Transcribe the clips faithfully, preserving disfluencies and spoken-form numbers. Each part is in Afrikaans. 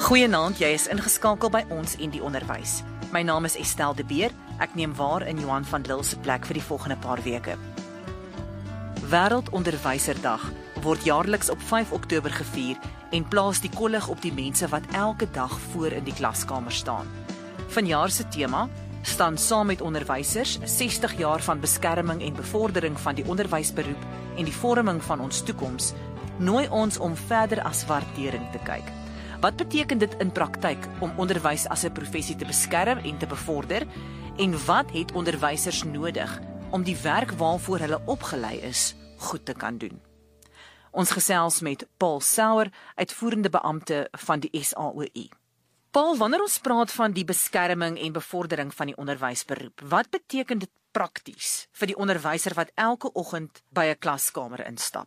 Goeienaand, jy is ingeskakel by ons en die onderwys. My naam is Estelle de Beer. Ek neem waar in Johan van Lille se plek vir die volgende paar weke. Wêreldonderwyserdag word jaarliks op vyf Oktober gevier en plaas die kollig op die mense wat elke dag voor in die klaskamer staan. Vanjaar se tema staan saam met onderwysers sestig jaar van beskerming en bevordering van die onderwysberoep en die vorming van ons toekoms, nooi ons om verder as waardering te kyk. Wat beteken dit in praktyk om onderwys as 'n professie te beskerm en te bevorder? En wat het onderwysers nodig om die werk waarvoor hulle opgelei is, goed te kan doen? Ons gesels met Paul Sauer, uitvoerende beampte van die S A O I. Paul, wanneer ons praat van die beskerming en bevordering van die onderwysberoep, wat beteken dit prakties vir die onderwyser wat elke oggend by 'n klaskamer instap?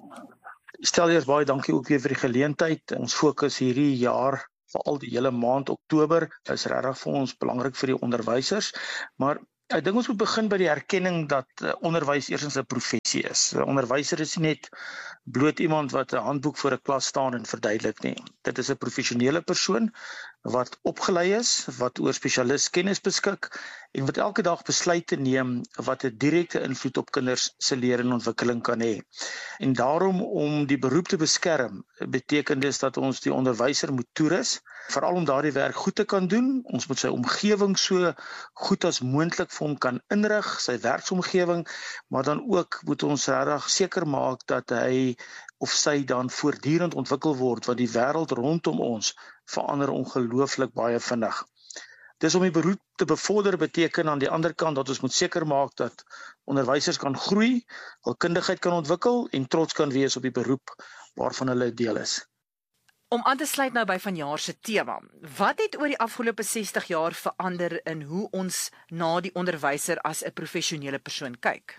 Stel eers baie dankie ook weer vir die geleentheid. Ons fokus hierdie jaar, veral die hele maand Oktober, is regtig vir ons belangrik vir die onderwysers, maar ek dink ons moet begin by die erkenning dat uh, onderwys eerstens 'n professie is. 'n Onderwyser is nie net bloot iemand wat 'n handboek voor 'n klas staan en verduidelik nie. Dit is 'n professionele persoon wat opgelei is, wat oor spesialis kennis beskik en wat elke dag besluite neem wat 'n direkte invloed op kinders se leer en ontwikkeling kan hê. En daarom om die beroep te beskerm, beteken dit dat ons die onderwyser moet toerus, veral om daardie werk goed te kan doen. Ons moet sy omgewing so goed as moontlik vir hom kan inrig, sy werksomgewing, maar dan ook moet ons regtig seker maak dat hy of sy dan voortdurend ontwikkel word, want die wêreld rondom ons verander ongelooflik baie vinnig. Dis om die beroep te bevorder beteken aan die ander kant dat ons moet seker maak dat onderwysers kan groei, hul kundigheid kan ontwikkel en trots kan wees op die beroep waarvan hulle deel is. Om aan te sluit nou by vanjaar se tema, wat het oor die afgelope sestig jaar verander in hoe ons na die onderwyser as 'n professionele persoon kyk?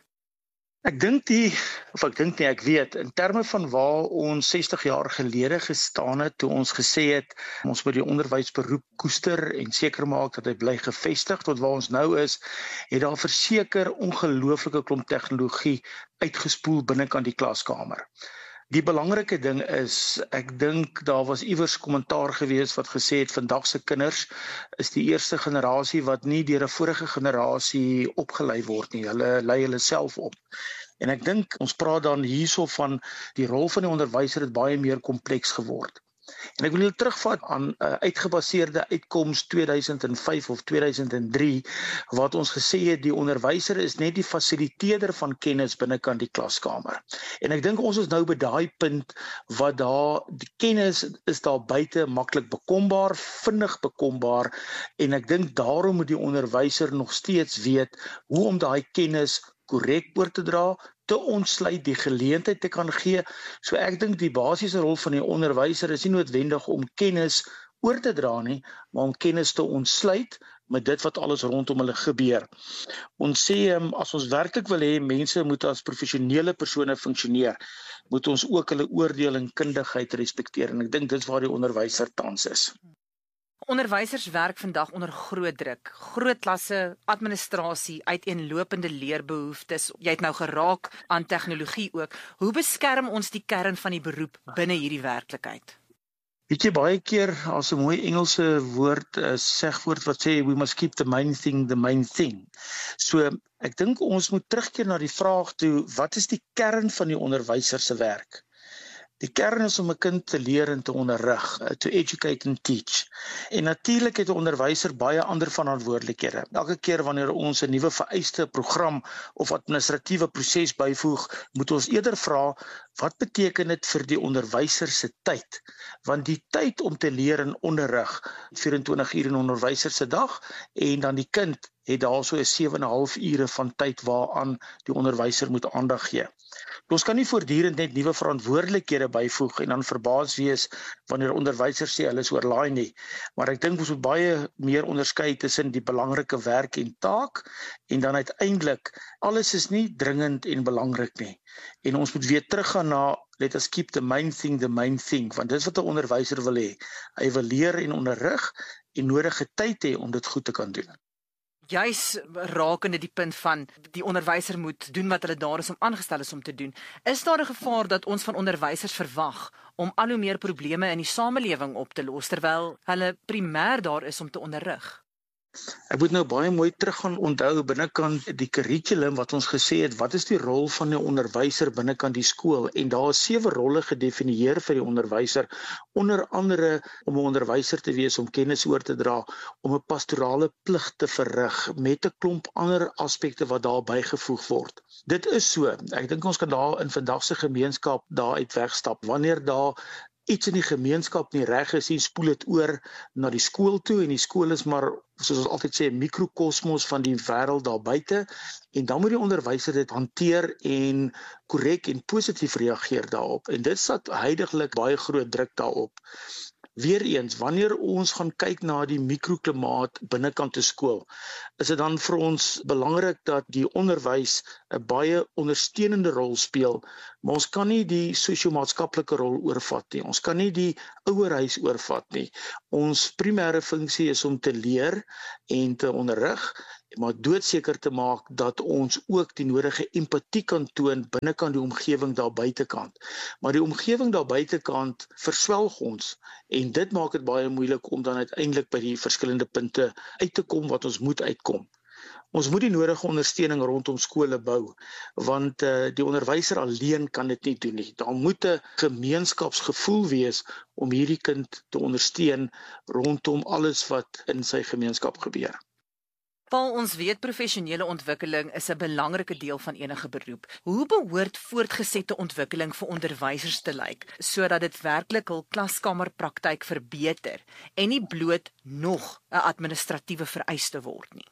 Ek dink die, of ek dink nie, ek weet, in terme van waar ons sestig jaar gelede gestaan het, toe ons gesê het, ons moet die onderwysberoep koester en seker maak dat hy bly gevestig tot waar ons nou is, het daar verseker ongelooflike klomp tegnologie uitgespoel binnekant die klaskamer. Die belangrike ding is, ek dink daar was iewers kommentaar gewees wat gesê het, vandag se kinders is die eerste generasie wat nie deur 'n vorige generasie opgelei word nie, hulle lei hulle self op. En ek dink, ons praat dan hierso van die rol van die onderwyser het baie meer kompleks geword. En ek wil julle terugvat aan 'n uh, uitgebaseerde uitkoms twee duisend vyf of twee duisend drie, wat ons gesê het, die onderwyser is net die fasiliteerder van kennis binnekant die klaskamer. En ek dink ons is nou by daai punt, wat daar, die kennis is daar buite maklik bekombaar, vinnig bekombaar, en ek dink daarom moet die onderwyser nog steeds weet, hoe om daai kennis korrek oor te dra, te ontsluit, die geleentheid te kan gee. So ek dink die basiese rol van die onderwyser is nie noodwendig om kennis oor te dra nie, maar om kennis te ontsluit met dit wat alles rondom hulle gebeur. Ons sê, as ons werklik wil hê, mense moet as professionele persone funksioneer, moet ons ook hulle oordeel en kundigheid respekteer, en ek dink dit is waar die onderwyser tans is. Onderwysers werk vandag onder groot druk, groot klasse, administrasie, uiteenlopende leerbehoeftes. Jy het nou geraak aan tegnologie ook. Hoe beskerm ons die kern van die beroep binne hierdie werklikheid? Weet jy, baie keer as 'n mooi Engelse woord, 'n segwoord wat sê, we must keep the main thing the main thing. So, ek dink ons moet terugkeer na die vraag toe, wat is die kern van die onderwyser se werk? Die kern is om 'n kind te leer en te onderrig, to educate and teach. En natuurlik het 'n onderwyser baie ander verantwoordelikhede. Elke keer wanneer ons 'n nuwe vereiste program of administratiewe proses byvoeg, moet ons eerder vra, wat beteken dit vir die onderwyser se tyd? Want die tyd om te leer en onderrig, vyf-en-twintig ure in 'n onderwyser se dag, en dan die kind het daar so 'n sewe en 'n half ure van tyd waaraan die onderwyser moet aandag gee. Ons kan nie voortdurend net nuwe verantwoordelikhede byvoeg en dan verbaas wees wanneer onderwysers sê hulle is oorlaai nie. Maar ek dink ons moet baie meer onderskei tussen die belangrike werk en taak en dan uiteindelik, alles is nie dringend en belangrik nie. En ons moet weer teruggaan na, let us keep the main thing the main thing, want dit is wat 'n onderwyser wil hê. Hy wil leer en onderrig en nodige tyd hê om dit goed te kan doen. Juis rakende die punt van die onderwyser moet doen wat hulle daar is om aangestel is om te doen. Is daar 'n gevaar dat ons van onderwysers verwag om al hoe meer probleme in die samelewing op te los terwyl hulle primêr daar is om te onderrig? Ek moet nou baie mooi teruggaan onthou binnekant die kurrikulum wat ons gesê het, wat is die rol van 'n onderwyser binnekant die skool? En daar is sewe rolle gedefinieer vir die onderwyser, onder andere om 'n onderwyser te wees, om kennis oor te dra, om 'n pastorale plig te verrig met 'n klomp ander aspekte wat daar bygevoeg word. Dit is so. Ek dink ons kan daar in vandag se gemeenskap daaruit wegstap. Wanneer daar iets in die gemeenskap nie reg is, en spoel dit oor na die skool toe, en die skool is maar, soos ons altyd sê, 'n mikrokosmos van die wêreld daar buite, en dan moet die onderwyser dit hanteer en korrek en positief reageer daarop, en dit sit huidigelik baie groot druk daarop. Weereens, wanneer ons gaan kyk na die mikroklimaat binnekant 'n skool, is dit dan vir ons belangrik dat die onderwys 'n baie ondersteunende rol speel, maar ons kan nie die sosio-maatskaplike rol oorvat nie. Ons kan nie die ouerhuis oorvat nie. Ons primêre funksie is om te leer en te onderrig, maar doodseker te maak dat ons ook die nodige empatie kan toon binnekant die omgewing daar buitekant. Maar die omgewing daar buitekant verswelg ons, en dit maak dit baie moeilik om dan uiteindelik by die verskillende punte uit te kom wat ons moet uitkom. Ons moet die nodige ondersteuning rondom skole bou, want uh, die onderwyser alleen kan dit nie doen nie. Daar moet 'n gemeenskapsgevoel wees om hierdie kind te ondersteun rondom alles wat in sy gemeenskap gebeur. Paul, ons weet professionele ontwikkeling is 'n belangrike deel van enige beroep. Hoe behoort voortgesette ontwikkeling vir onderwysers te lyk, sodat dit werklik hul klaskamerpraktyk verbeter en nie bloot nog 'n administratiewe vereiste word nie?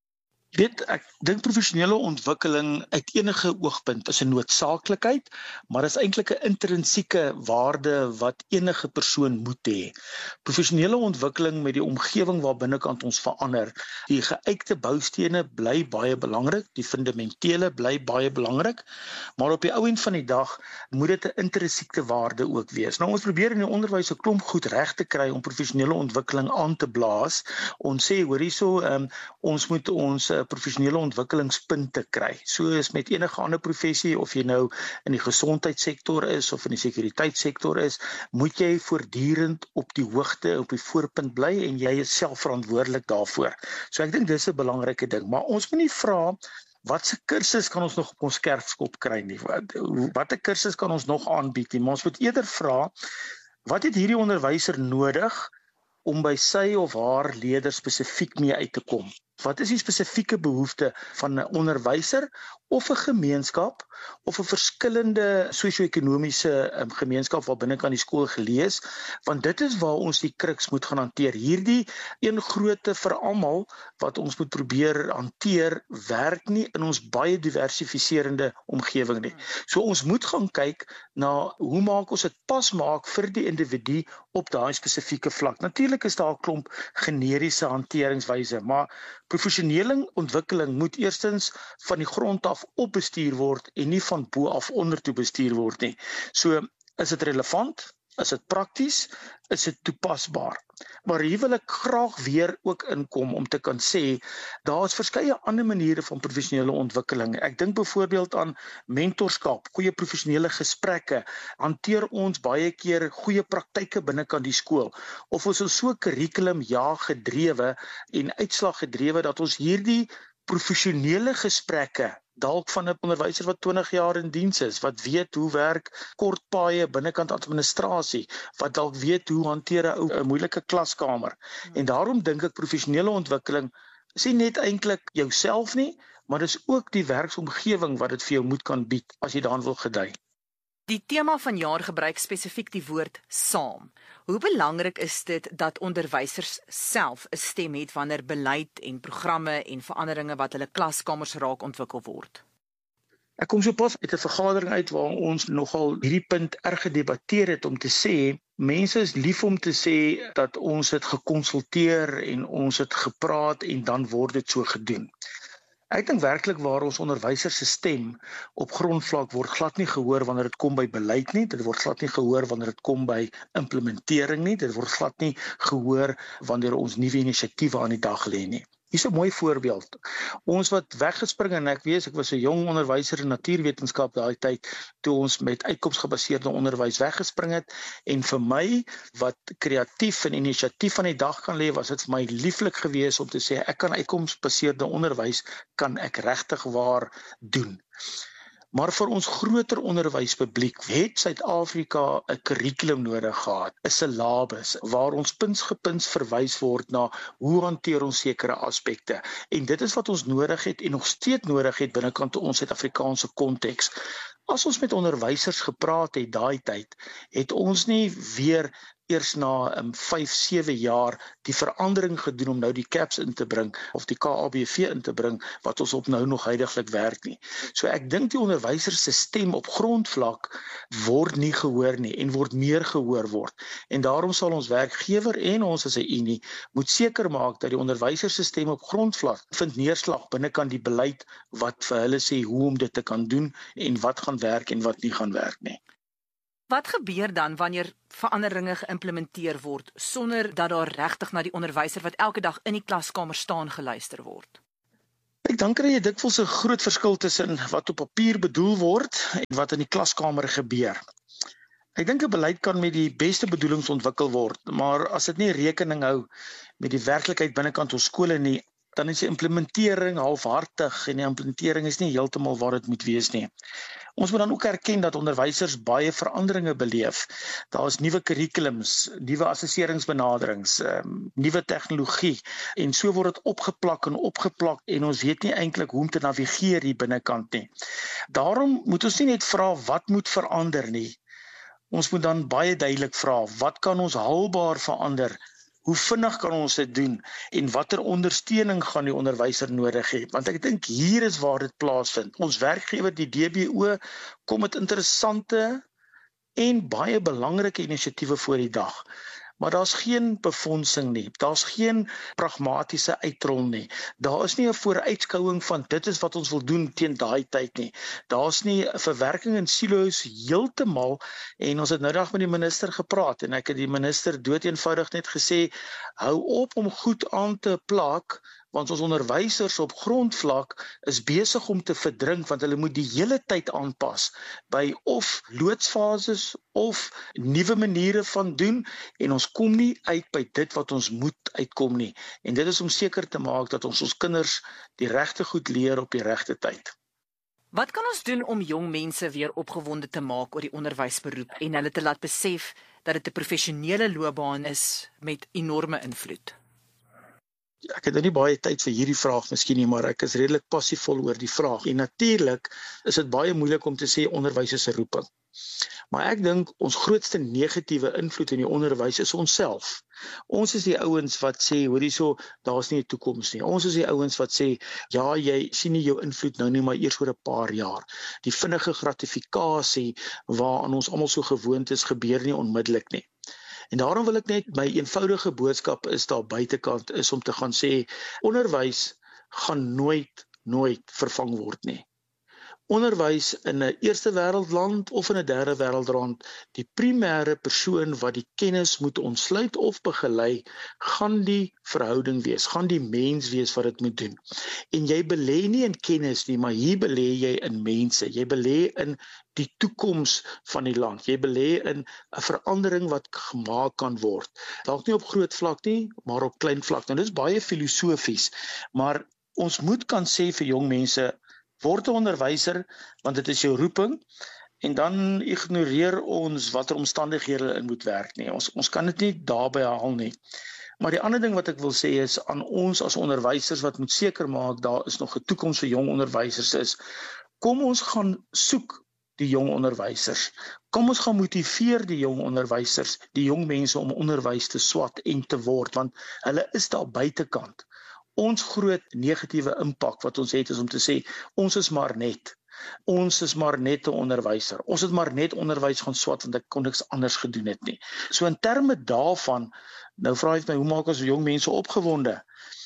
Jy weet, ek dink professionele ontwikkeling uit enige oogpunt is 'n noodsaaklikheid, maar is eintlik 'n intrinsieke waarde wat enige persoon moet hê. Professionele ontwikkeling met die omgewing waar binnekant ons verander, die geuite boustene bly baie belangrik, die fundamentele bly baie belangrik, maar op die ou end van die dag moet dit 'n intrinsieke waarde ook wees. Nou ons probeer in die onderwys 'n klomp goed reg te kry om professionele ontwikkeling aan te blaas. Ons sê hoor hierso, um, ons moet ons professionele ontwikkelingspunte kry. So is met enige ander professie, of jy nou in die gesondheidssektor is of in die sekuriteitssektor is, moet jy voortdurend op die hoogte, op die voorpunt bly, en jy is self verantwoordelik daarvoor. So ek dink dis 'n belangrike ding, maar ons moet nie vra wat se kursus kan ons nog op ons kerfskop kry nie. Wat watter kursus kan ons nog aanbied nie, maar ons moet eerder vra, wat het hierdie onderwyser nodig om by sy of haar leerders spesifiek mee uit te kom? Wat is die spesifieke behoefte van 'n onderwyser of 'n gemeenskap of 'n verskillende sosio-ekonomiese um, gemeenskap wat binnekant die skool gelees, want dit is waar ons die kruks moet gaan hanteer. Hierdie een grootte vir almal wat ons moet probeer hanteer, werk nie in ons baie diversifiserende omgewing nie. So ons moet gaan kyk na hoe maak ons dit pas maak vir die individu op daai spesifieke vlak. Natuurlik is daar 'n klomp generiese hanteringswyse, maar professionele ontwikkeling moet eerstens van die grond af opbestuur word en nie van bo af onder toe bestuur word nie. So, is dit relevant? Is dit prakties? Is dit toepasbaar? Maar hier wil ek graag weer ook inkom om te kan sê, daar is verskeie ander maniere van professionele ontwikkeling. Ek dink byvoorbeeld aan mentorskap, goeie professionele gesprekke, hanteer ons baie keer goeie praktyke binnekant die skool, of ons is so kurrikulum ja gedrewe en uitslag gedrewe dat ons hierdie professionele gesprekke dalk van 'n onderwyser wat twintig jaar in diens is, wat weet hoe werk kortpaaie binnekant administrasie, wat dalk weet hoe hanteer 'n ou 'n moeilike klaskamer. En daarom dink ek professionele ontwikkeling is nie net eintlik jouself nie, maar dis ook die werksomgewing wat dit vir jou moet kan bied as jy daarin wil gedei. Die tema van jaar gebruik spesifiek die woord saam. Hoe belangrik is dit dat onderwysers self 'n stem het wanneer beleid en programme en veranderinge wat hulle klaskamers raak ontwikkel word? Ek kom so pas uit 'n vergadering uit waar ons nogal hierdie punt erg gedebatteer het om te sê, mense is lief om te sê dat ons het gekonsulteer en ons het gepraat en dan word dit so gedoen. Ek dink werklik waar ons onderwysers se stem op grondvlak word glad nie gehoor wanneer dit kom by beleid nie, dit word glad nie gehoor wanneer dit kom by implementering nie, dit word glad nie gehoor wanneer ons nuwe inisiatiewe aan die dag lê nie. Hier's 'n mooi voorbeeld. Ons wat weggespring en ek weet ek was 'n jong onderwyser in natuurwetenskap daai tyd toe ons met uitkomsgebaseerde onderwys weggespring het en vir my wat kreatief en inisiatief aan die dag kan lê, was dit vir my lieflik geweest om te sê ek kan uitkomsgebaseerde onderwys kan ek regtig waar doen. Maar vir ons groter onderwyspubliek het Suid-Afrika 'n kurrikulum nodig gehad, 'n syllabus waar ons punsgepins verwys word na hoe hanteer ons sekere aspekte. En dit is wat ons nodig het en nog steeds nodig het binnekant ons Suid-Afrikaanse konteks. As ons met onderwysers gepraat het daai tyd, het ons nie weer eers na um, vyf, sewe jaar die verandering gedoen om nou die C A P S in te bring of die K A B V in te bring wat ons op nou nog huidiglik werk nie. So ek dink die onderwysers se stem op grondvlak word nie gehoor nie en word meer gehoor word. En daarom sal ons werkgewer en ons as 'n unie moet seker maak dat die onderwysers se stem op grondvlak vind neerslag binnekant die beleid wat vir hulle sê hoe om dit te kan doen en wat gaan werk en wat nie gaan werk nie. Wat gebeur dan wanneer veranderinge geïmplementeer word sonder dat daar regtig na die onderwyser wat elke dag in die klaskamer staan geluister word? Ek dink dat jy dikwels 'n groot verskil tussen wat op papier bedoel word en wat in die klaskamer gebeur. Ek dink 'n beleid kan met die beste bedoelings ontwikkel word, maar as dit nie rekening hou met die werklikheid binnekant ons skole nie, dan is die implementering halfhartig en die implementering is nie heeltemal waar dit moet wees nie. Ons moet dan ook erken dat onderwysers baie veranderinge beleef. Daar is nuwe kurrikulums, nuwe assesseringsbenaderings, um, nuwe tegnologie en so word dit opgeplak en opgeplak en ons weet nie eintlik hoe om te navigeer hier binnekant nie. Daarom moet ons nie net vra wat moet verander nie. Ons moet dan baie duidelik vra wat kan ons haalbaar verander? Hoe vinnig kan ons dit doen en watter ondersteuning gaan die onderwyser nodig hê? Want ek dink hier is waar dit plaasvind. Ons werkgewer die D B O kom met interessante en baie belangrike inisiatiewe voor die dag. Maar daar's geen befondsing nie. Daar's geen pragmatiese uitrol nie. Daar is nie 'n vooruitskouing van dit is wat ons wil doen teen daai tyd nie. Daar's nie 'n verwerking in silo's heeltemal en ons het nou dag met die minister gepraat en ek het die minister doeteenvoudig net gesê hou op om goed aan te plak want ons onderwysers op grondvlak is besig om te verdrink want hulle moet die hele tyd aanpas by of loodsfases of nuwe maniere van doen en ons kom nie uit by dit wat ons moet uitkom nie. En dit is om seker te maak dat ons ons kinders die regte goed leer op die regte tyd. Wat kan ons doen om jong mense weer opgewonde te maak oor die onderwysberoep en hulle te laat besef dat dit 'n professionele loopbaan is met enorme invloed? Ek het nou nie baie tyd vir hierdie vraag miskien nie, maar ek is redelik passievol oor die vraag. En natuurlik is dit baie moeilik om te sê onderwys is 'n roeping. Maar ek dink ons grootste negatiewe invloed in die onderwys is onsself. Ons is die ouens wat sê, hoor hierso, daar's nie 'n toekoms nie. Ons is die ouens wat sê, ja, jy sien nie jou invloed nou nie, maar eers oor 'n paar jaar. Die vinnige gratifikasie waaraan ons almal so gewoond is, gebeur nie onmiddellik nie. En daarom wil ek net, my eenvoudige boodskap is daar buitekant, is om te gaan sê, onderwys gaan nooit, nooit vervang word nie. Onderwys in 'n eerste wêreldland of in 'n derde wêreldland, die primêre persoon wat die kennis moet ontsluit of begelei, gaan die verhouding wees, gaan die mens wees wat dit moet doen. En jy belê nie in kennis nie, maar hier belê jy in mense. Jy belê in die toekoms van die land. Jy belê in 'n verandering wat gemaak kan word. Dalk nie op groot vlak nie, maar op klein vlak. Nou dis baie filosofies, maar ons moet kan sê vir jong mense, word 'n onderwyser want dit is jou roeping en dan ignoreer ons watter omstandighede hulle in moet werk nie. Ons ons kan dit nie daarby haal nie. Maar die ander ding wat ek wil sê is aan ons as onderwysers wat moet seker maak daar is nog 'n toekoms vir jong onderwysers is. Kom ons gaan soek die jong onderwysers. Kom ons gaan motiveer die jong onderwysers, die jong mense om onderwys te swat en te word want hulle is daar buitekant. Ons groot negatiewe impak wat ons het is om te sê, ons is maar net. Ons is maar net 'n onderwyser. Ons het maar net onderwys gaan swat want ek kon niks anders gedoen het nie. So in terme daarvan, nou vra jy my, hoe maak ons jong mense opgewonde?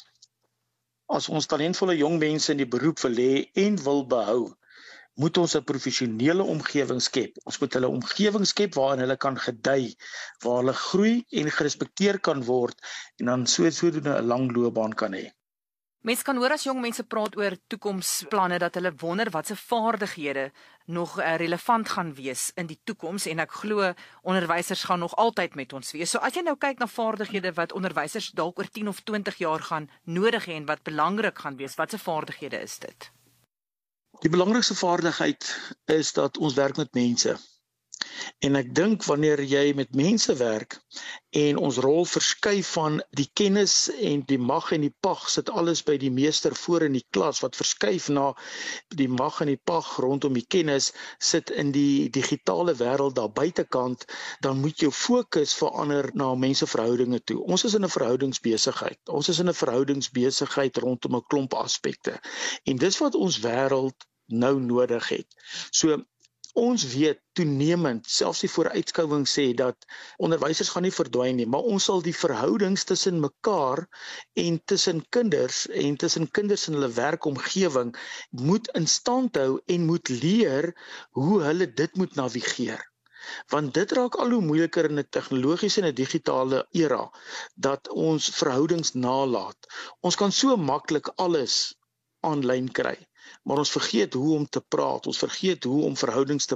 As ons talentvolle jong mense in die beroep wil hê en wil behou, moet ons 'n professionele omgewing skep. Ons moet hulle omgewing skep waarin hulle kan gedei, waar hulle groei en gerespekteer kan word en dan so sodoende 'n lang loopbaan kan hê. Mense kan hoor as jong mense praat oor toekomsplanne dat hulle wonder watse vaardighede nog uh, relevant gaan wees in die toekoms en ek glo onderwysers gaan nog altyd met ons wees. So as jy nou kyk na vaardighede wat onderwysers dalk oor tien of twintig jaar gaan nodig hê en wat belangrik gaan wees, watse vaardighede is dit? Die belangrikste vaardigheid is dat ons werk met mense. En ek dink wanneer jy met mense werk en ons rol verskuif van die kennis en die mag en die pag sit alles by die meester voor in die klas wat verskuif na die mag en die pag rondom die kennis sit in die digitale wêreld daar buitekant, dan moet jou fokus verander na menseverhoudinge toe. Ons is in 'n verhoudingsbesigheid. Ons is in 'n verhoudingsbesigheid rondom 'n klomp aspekte. En dis wat ons wêreld nou nodig het. So ons weet toenemend, selfs die vooruitskouing sê dat onderwysers gaan nie verdwyn nie, maar ons sal die verhoudings tussen mekaar en tussen kinders en tussen kinders in hulle werkomgewing moet in stand hou en moet leer hoe hulle dit moet navigeer. Want dit raak al hoe moeiliker in 'n tegnologiese en 'n digitale era dat ons verhoudings nalat. Ons kan so maklik alles aanlyn kry, maar ons vergeet hoe om te praat, ons vergeet hoe om verhoudings te